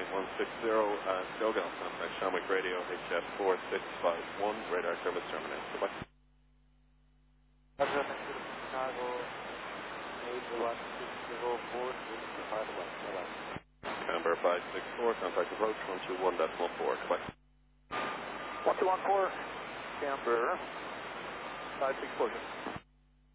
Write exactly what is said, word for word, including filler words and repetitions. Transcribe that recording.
one six zero, uh, Scogan, contact Shamwick Radio, H F four six five one, radar service terminated. Goodbye. Roger, thank you, Chicago, eight one six zero four six five one, bye-bye. Canberra five six four, contact approach one two one decimal four, goodbye. one two one four, Canberra, five six four.